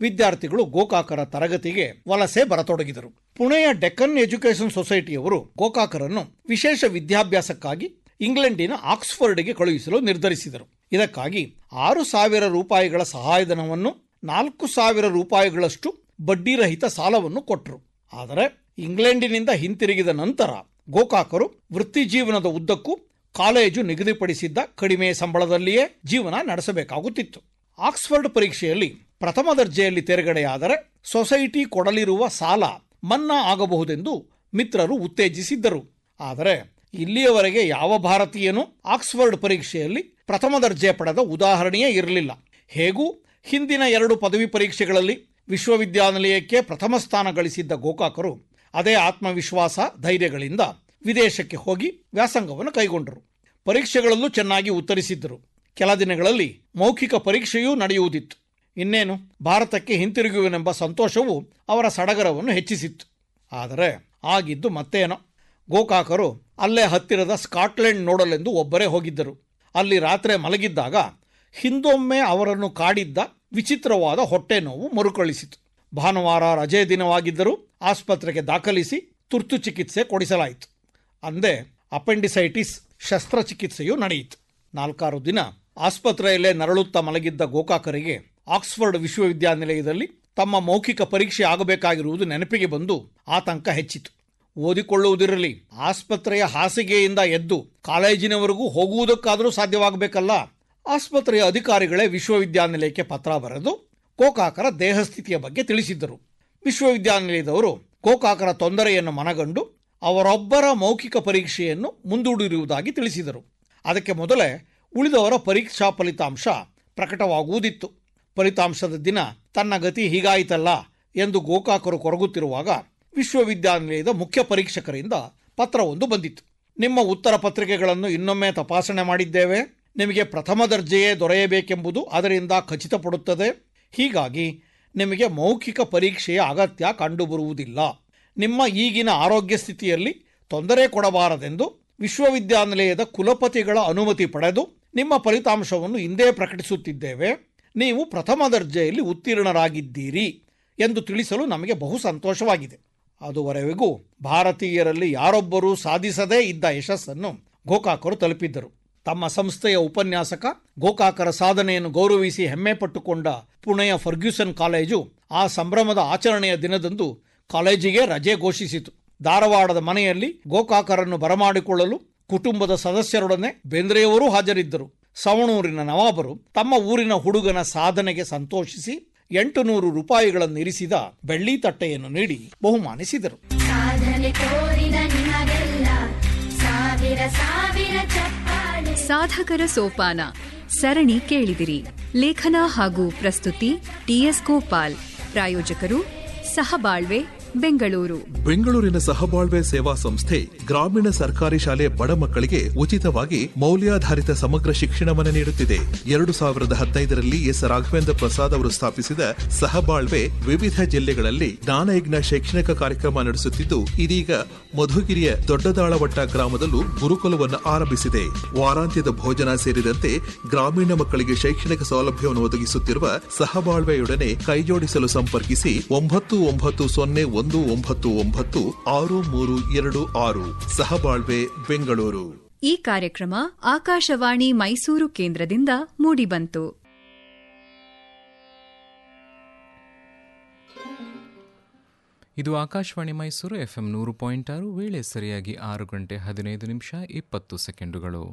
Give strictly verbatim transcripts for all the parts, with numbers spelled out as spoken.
ವಿದ್ಯಾರ್ಥಿಗಳು ಗೋಕಾಕರ ತರಗತಿಗೆ ವಲಸೆ ಬರತೊಡಗಿದರು. ಪುಣೆಯ ಡೆಕ್ಕನ್ ಎಜುಕೇಷನ್ ಸೊಸೈಟಿಯವರು ಗೋಕಾಕರನ್ನು ವಿಶೇಷ ವಿದ್ಯಾಭ್ಯಾಸಕ್ಕಾಗಿ ಇಂಗ್ಲೆಂಡಿನ ಆಕ್ಸ್ಫರ್ಡ್ಗೆ ಕಳುಹಿಸಲು ನಿರ್ಧರಿಸಿದರು. ಇದಕ್ಕಾಗಿ ಆರು ಸಾವಿರ ರೂಪಾಯಿಗಳ ಸಹಾಯಧನವನ್ನು, ನಾಲ್ಕು ಸಾವಿರ ರೂಪಾಯಿಗಳಷ್ಟು ಬಡ್ಡಿರಹಿತ ಸಾಲವನ್ನು ಕೊಟ್ಟರು. ಆದರೆ ಇಂಗ್ಲೆಂಡಿನಿಂದ ಹಿಂತಿರುಗಿದ ನಂತರ ಗೋಕಾಕರು ವೃತ್ತಿ ಜೀವನದ ಉದ್ದಕ್ಕೂ ಕಾಲೇಜು ನಿಗದಿಪಡಿಸಿದ್ದ ಕಡಿಮೆ ಸಂಬಳದಲ್ಲಿಯೇ ಜೀವನ ನಡೆಸಬೇಕಾಗುತ್ತಿತ್ತು. ಆಕ್ಸ್ಫರ್ಡ್ ಪರೀಕ್ಷೆಯಲ್ಲಿ ಪ್ರಥಮ ದರ್ಜೆಯಲ್ಲಿ ತೇರ್ಗಡೆಯಾದರೆ ಸೊಸೈಟಿ ಕೊಡಲಿರುವ ಸಾಲ ಮನ್ನಾ ಆಗಬಹುದೆಂದು ಮಿತ್ರರು ಉತ್ತೇಜಿಸಿದ್ದರು. ಆದರೆ ಇಲ್ಲಿಯವರೆಗೆ ಯಾವ ಭಾರತೀಯನೂ ಆಕ್ಸ್ಫರ್ಡ್ ಪರೀಕ್ಷೆಯಲ್ಲಿ ಪ್ರಥಮ ದರ್ಜೆ ಪಡೆದ ಉದಾಹರಣೆಯೇ ಇರಲಿಲ್ಲ. ಹೇಗೂ ಹಿಂದಿನ ಎರಡು ಪದವಿ ಪರೀಕ್ಷೆಗಳಲ್ಲಿ ವಿಶ್ವವಿದ್ಯಾನಿಲಯಕ್ಕೆ ಪ್ರಥಮ ಸ್ಥಾನ ಗಳಿಸಿದ್ದ ಗೋಕಾಕರು ಅದೇ ಆತ್ಮವಿಶ್ವಾಸ ಧೈರ್ಯಗಳಿಂದ ವಿದೇಶಕ್ಕೆ ಹೋಗಿ ವ್ಯಾಸಂಗವನ್ನು ಕೈಗೊಂಡರು. ಪರೀಕ್ಷೆಗಳಲ್ಲೂ ಚೆನ್ನಾಗಿ ಉತ್ತರಿಸಿದ್ದರು. ಕೆಲ ದಿನಗಳಲ್ಲಿ ಮೌಖಿಕ ಪರೀಕ್ಷೆಯೂ ನಡೆಯುವುದಿತ್ತು. ಇನ್ನೇನು ಭಾರತಕ್ಕೆ ಹಿಂತಿರುಗುವೆನೆಂಬ ಸಂತೋಷವು ಅವರ ಸಡಗರವನ್ನು ಹೆಚ್ಚಿಸಿತ್ತು. ಆದರೆ ಆಗಿದ್ದು ಮತ್ತೇನೋ. ಗೋಕಾಕರು ಅಲ್ಲೇ ಹತ್ತಿರದ ಸ್ಕಾಟ್ಲೆಂಡ್ ನೋಡಲೆಂದು ಒಬ್ಬರೇ ಹೋಗಿದ್ದರು. ಅಲ್ಲಿ ರಾತ್ರಿ ಮಲಗಿದ್ದಾಗ ಹಿಂದೊಮ್ಮೆ ಅವರನ್ನು ಕಾಡಿದ್ದ ವಿಚಿತ್ರವಾದ ಹೊಟ್ಟೆ ನೋವು ಮರುಕಳಿಸಿತು. ಭಾನುವಾರ ರಜೆ ದಿನವಾಗಿದ್ದರೂ ಆಸ್ಪತ್ರೆಗೆ ದಾಖಲಿಸಿ ತುರ್ತು ಚಿಕಿತ್ಸೆ ಕೊಡಿಸಲಾಯಿತು. ಅಂದೇ ಅಪೆಂಡಿಸೈಟಿಸ್ ಶಸ್ತ್ರಚಿಕಿತ್ಸೆಯೂ ನಡೆಯಿತು. ನಾಲ್ಕಾರು ದಿನ ಆಸ್ಪತ್ರೆಯಲ್ಲೇ ನರಳುತ್ತಾ ಮಲಗಿದ್ದ ಗೋಕಾಕರಿಗೆ ಆಕ್ಸ್ಫರ್ಡ್ ವಿಶ್ವವಿದ್ಯಾನಿಲಯದಲ್ಲಿ ತಮ್ಮ ಮೌಖಿಕ ಪರೀಕ್ಷೆ ಆಗಬೇಕಾಗಿರುವುದು ನೆನಪಿಗೆ ಬಂದು ಆತಂಕ ಹೆಚ್ಚಿತು. ಓದಿಕೊಳ್ಳುವುದಿರಲಿ, ಆಸ್ಪತ್ರೆಯ ಹಾಸಿಗೆಯಿಂದ ಎದ್ದು ಕಾಲೇಜಿನವರೆಗೂ ಹೋಗುವುದಕ್ಕಾದರೂ ಸಾಧ್ಯವಾಗಬೇಕಲ್ಲ. ಆಸ್ಪತ್ರೆಯ ಅಧಿಕಾರಿಗಳೇ ವಿಶ್ವವಿದ್ಯಾನಿಲಯಕ್ಕೆ ಪತ್ರ ಬರೆದು ಗೋಕಾಕರ ದೇಹಸ್ಥಿತಿಯ ಬಗ್ಗೆ ತಿಳಿಸಿದ್ದರು. ವಿಶ್ವವಿದ್ಯಾನಿಲಯದವರು ಗೋಕಾಕರ ತೊಂದರೆಯನ್ನು ಮನಗಂಡು ಅವರೊಬ್ಬರ ಮೌಖಿಕ ಪರೀಕ್ಷೆಯನ್ನು ಮುಂದೂಡಿರುವುದಾಗಿ ತಿಳಿಸಿದರು. ಅದಕ್ಕೆ ಮೊದಲೇ ಉಳಿದವರ ಪರೀಕ್ಷಾ ಫಲಿತಾಂಶ ಪ್ರಕಟವಾಗುವುದಿತ್ತು. ಫಲಿತಾಂಶದ ದಿನ ತನ್ನ ಗತಿ ಹೀಗಾಯಿತಲ್ಲ ಎಂದು ಗೋಕಾಕರು ಕೊರಗುತ್ತಿರುವಾಗ ವಿಶ್ವವಿದ್ಯಾನಿಲಯದ ಮುಖ್ಯ ಪರೀಕ್ಷಕರಿಂದ ಪತ್ರವೊಂದು ಬಂದಿತ್ತು. ನಿಮ್ಮ ಉತ್ತರ ಪತ್ರಿಕೆಗಳನ್ನು ಇನ್ನೊಮ್ಮೆ ತಪಾಸಣೆ ಮಾಡಿದ್ದೇವೆ. ನಿಮಗೆ ಪ್ರಥಮ ದರ್ಜೆಯೇ ದೊರೆಯಬೇಕೆಂಬುದು ಅದರಿಂದ ಖಚಿತಪಡುತ್ತದೆ. ಹೀಗಾಗಿ ನಿಮಗೆ ಮೌಖಿಕ ಪರೀಕ್ಷೆಯ ಅಗತ್ಯ ಕಂಡುಬರುವುದಿಲ್ಲ. ನಿಮ್ಮ ಈಗಿನ ಆರೋಗ್ಯ ಸ್ಥಿತಿಯಲ್ಲಿ ತೊಂದರೆ ಕೊಡಬಾರದೆಂದು ವಿಶ್ವವಿದ್ಯಾನಿಲಯದ ಕುಲಪತಿಗಳ ಅನುಮತಿ ಪಡೆದು ನಿಮ್ಮ ಫಲಿತಾಂಶವನ್ನು ಇಂದೇ ಪ್ರಕಟಿಸುತ್ತಿದ್ದೇವೆ. ನೀವು ಪ್ರಥಮ ದರ್ಜೆಯಲ್ಲಿ ಉತ್ತೀರ್ಣರಾಗಿದ್ದೀರಿ ಎಂದು ತಿಳಿಸಲು ನಮಗೆ ಬಹು ಸಂತೋಷವಾಗಿದೆ. ಅದುವರೆಗೂ ಭಾರತೀಯರಲ್ಲಿ ಯಾರೊಬ್ಬರೂ ಸಾಧಿಸದೇ ಇದ್ದ ಯಶಸ್ಸನ್ನು ಗೋಕಾಕರು ತಲುಪಿದ್ದರು. ತಮ್ಮ ಸಂಸ್ಥೆಯ ಉಪನ್ಯಾಸಕ ಗೋಕಾಕರ ಸಾಧನೆಯನ್ನು ಗೌರವಿಸಿ ಹೆಮ್ಮೆ ಪಟ್ಟುಕೊಂಡ ಪುಣೆಯ ಫರ್ಗ್ಯೂಸನ್ ಕಾಲೇಜು ಆ ಸಂಭ್ರಮದ ಆಚರಣೆಯ ದಿನದಂದು ಕಾಲೇಜಿಗೆ ರಜೆ ಘೋಷಿಸಿತು. ಧಾರವಾಡದ ಮನೆಯಲ್ಲಿ ಗೋಕಾಕರನ್ನು ಬರಮಾಡಿಕೊಳ್ಳಲು ಕುಟುಂಬದ ಸದಸ್ಯರೊಡನೆ ಬೇಂದ್ರೆಯವರೂ ಹಾಜರಿದ್ದರು. ಸವಣೂರಿನ ನವಾಬರು ತಮ್ಮ ಊರಿನ ಹುಡುಗನ ಸಾಧನೆಗೆ ಸಂತೋಷಿಸಿ ಎಂಟು ನೂರು ರೂಪಾಯಿಗಳನ್ನು ಇರಿಸಿದ ಬೆಳ್ಳಿ ತಟ್ಟೆಯನ್ನು ನೀಡಿ ಬಹುಮಾನಿಸಿದರು. ಸಾಧಕರ ಸೋಪಾನ ಸರಣಿ ಕೇಳಿದಿರಿ. ಲೇಖನ ಹಾಗೂ ಪ್ರಸ್ತುತಿ ಟಿಎಸ್ ಗೋಪಾಲ್. ಪ್ರಾಯೋಜಕರು ಸಹಬಾಳ್ವೆ ಬೆಂಗಳೂರು. ಬೆಂಗಳೂರಿನ ಸಹಬಾಳ್ವೆ ಸೇವಾ ಸಂಸ್ಥೆ ಗ್ರಾಮೀಣ ಸರ್ಕಾರಿ ಶಾಲೆ ಬಡ ಮಕ್ಕಳಿಗೆ ಉಚಿತವಾಗಿ ಮೌಲ್ಯಾಧಾರಿತ ಸಮಗ್ರ ಶಿಕ್ಷಣವನ್ನು ನೀಡುತ್ತಿದೆ. ಎರಡು ಸಾವಿರದ ಹದಿನೈದರಲ್ಲಿ ಎಸ್ ರಾಘವೇಂದ್ರ ಪ್ರಸಾದ್ ಅವರು ಸ್ಥಾಪಿಸಿದ ಸಹಬಾಳ್ವೆ ವಿವಿಧ ಜಿಲ್ಲೆಗಳಲ್ಲಿ ಜ್ಞಾನಯಜ್ಞ ಶೈಕ್ಷಣಿಕ ಕಾರ್ಯಕ್ರಮ ನಡೆಸುತ್ತಿದ್ದು, ಇದೀಗ ಮಧುಗಿರಿಯ ದೊಡ್ಡದಾಳವಟ್ಟ ಗ್ರಾಮದಲ್ಲೂ ಗುರುಕುಲವನ್ನು ಆರಂಭಿಸಿದೆ. ವಾರಾಂತ್ಯದ ಭೋಜನ ಸೇರಿದಂತೆ ಗ್ರಾಮೀಣ ಮಕ್ಕಳಿಗೆ ಶೈಕ್ಷಣಿಕ ಸೌಲಭ್ಯವನ್ನು ಒದಗಿಸುತ್ತಿರುವ ಸಹಬಾಳ್ವೆಯೊಡನೆ ಕೈಜೋಡಿಸಲು ಸಂಪರ್ಕಿಸಿ ಒಂಬತ್ತು ಒಂಬತ್ತು ಸೊನ್ನೆ ಒಂದು ಒಂಬತ್ತು ಒಂಬತ್ತು ಆರು ಮೂರು ಎರಡು ಆರು. ಸಹಬಾಳ್ವೆ ಬೆಂಗಳೂರು. ಈ ಕಾರ್ಯಕ್ರಮ ಆಕಾಶವಾಣಿ ಮೈಸೂರು ಕೇಂದ್ರದಿಂದ ಮೂಡಿಬಂತು. ಇದು ಆಕಾಶವಾಣಿ ಮೈಸೂರು ಎಫ್ಎಂ ನೂರು ಪಾಯಿಂಟ್ ಆರು. ವೇಳೆ ಸರಿಯಾಗಿ ಆರು ಗಂಟೆ ಹದಿನೈದು ನಿಮಿಷ ಇಪ್ಪತ್ತು ಸೆಕೆಂಡುಗಳು.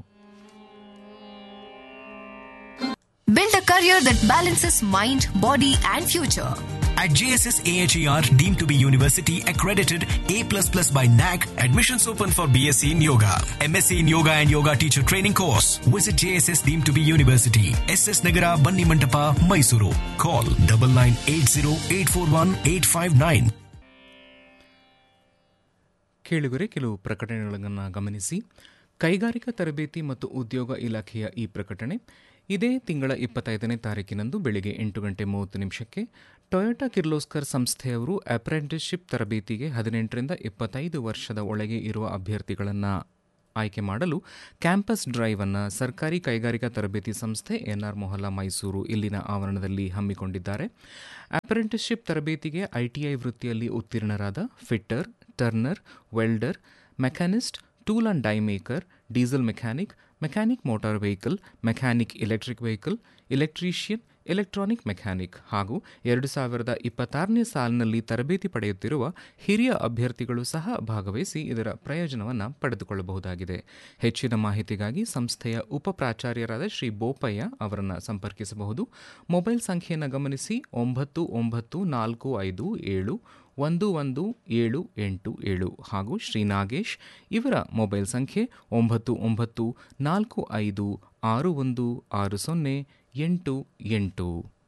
Build a career that balances mind, body and future. At J S S A H E R, deemed to be university accredited A plus plus by N A C, admissions open for B S c in Yoga, M S c in Yoga and Yoga Teacher Training course. Visit J S S deemed to be university, S S Nagara, Banni Mantapa, Mysuru. Call nine nine eight zero eight four one eight five nine. ಕೇಳುಗರೆ, ಕೆಲವು ಪ್ರಕಟಣೆಗಳನ್ನು ಗಮನಿಸಿ. ಕೈಗಾರಿಕಾ ತರಬೇತಿ ಮತ್ತು ಉದ್ಯೋಗ ಇಲಾಖೆಯ ಈ ಪ್ರಕಟಣೆ ಇದೇ ತಿಂಗಳ ಇಪ್ಪತ್ತೈದನೇ ತಾರೀಕಿನಂದು ಬೆಳಗ್ಗೆ ಎಂಟು ಗಂಟೆ ಮೂವತ್ತು ನಿಮಿಷಕ್ಕೆ ಟೊಯೋಟಾ ಕಿರ್ಲೋಸ್ಕರ್ ಸಂಸ್ಥೆಯವರು ಅಪ್ರೆಂಟಿಸ್ಶಿಪ್ ತರಬೇತಿಗೆ ಹದಿನೆಂಟರಿಂದ ಇಪ್ಪತ್ತೈದು ವರ್ಷದ ಒಳಗೆ ಇರುವ ಅಭ್ಯರ್ಥಿಗಳನ್ನು ಆಯ್ಕೆ ಮಾಡಲು ಕ್ಯಾಂಪಸ್ ಡ್ರೈವ್ ಅನ್ನು ಸರ್ಕಾರಿ ಕೈಗಾರಿಕಾ ತರಬೇತಿ ಸಂಸ್ಥೆ ಎನ್ಆರ್ ಮೊಹಲ್ಲಾ ಮೈಸೂರು ಇಲ್ಲಿನ ಆವರಣದಲ್ಲಿ ಹಮ್ಮಿಕೊಂಡಿದ್ದಾರೆ. ಅಪ್ರೆಂಟಿಸ್ಶಿಪ್ ತರಬೇತಿಗೆ ಐಟಿಐ ವೃತ್ತಿಯಲ್ಲಿ ಉತ್ತೀರ್ಣರಾದ fitter, turner, welder, machinist, tool and dye maker, diesel mechanic, mechanic motor vehicle, mechanic electric vehicle, electrician, electronic mechanic ಹಾಗೂ ಎರಡು ಸಾವಿರದ ಇಪ್ಪತ್ತಾರನೇ ಸಾಲಿನಲ್ಲಿ ತರಬೇತಿ ಪಡೆಯುತ್ತಿರುವ ಹಿರಿಯ ಅಭ್ಯರ್ಥಿಗಳು ಸಹ ಭಾಗವಹಿಸಿ ಇದರ ಪ್ರಯೋಜನವನ್ನು ಪಡೆದುಕೊಳ್ಳಬಹುದಾಗಿದೆ. ಹೆಚ್ಚಿನ ಮಾಹಿತಿಗಾಗಿ ಸಂಸ್ಥೆಯ ಉಪ ಪ್ರಾಚಾರ್ಯರಾದ ಶ್ರೀ ಬೋಪಯ್ಯ ಅವರನ್ನು ಸಂಪರ್ಕಿಸಬಹುದು. ಮೊಬೈಲ್ ಸಂಖ್ಯೆಯನ್ನು ಗಮನಿಸಿ ಒಂಬತ್ತು ಒಂಬತ್ತು ನಾಲ್ಕು ಐದು ಏಳು ಒಂದು ಒಂದು ಏಳು ಎಂಟು ಏಳು ಹಾಗೂ ಶ್ರೀ ನಾಗೇಶ್ ಇವರ ಮೊಬೈಲ್ ಸಂಖ್ಯೆ ಒಂಬತ್ತು ಒಂಬತ್ತು ನಾಲ್ಕು ಐದು ಆರು ಒಂದು ಆರು ಸೊನ್ನೆ ಎಂಟು ಎಂಟು.